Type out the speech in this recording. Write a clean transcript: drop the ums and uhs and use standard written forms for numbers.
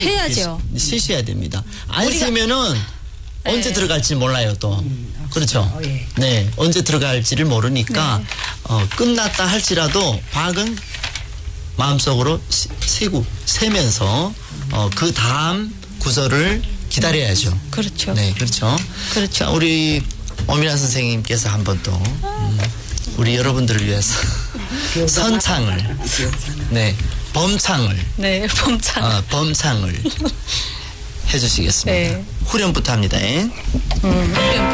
해야죠. 쉬셔야 됩니다. 안 쉬면은 언제 들어갈지 몰라요, 또. 그렇죠. 예. 네. 언제 들어갈지를 모르니까, 끝났다 할지라도 박은 마음속으로 세면서, 그 다음 구절을 기다려야죠. 그렇죠. 네, 그렇죠. 그렇죠. 자, 우리 오미라 선생님께서 한번 또, 우리 여러분들을 위해서 선창을, 네, 범창을, 네, 범창. 범창을 해주시겠습니다. 네. 후렴부터 합니다. 후렴.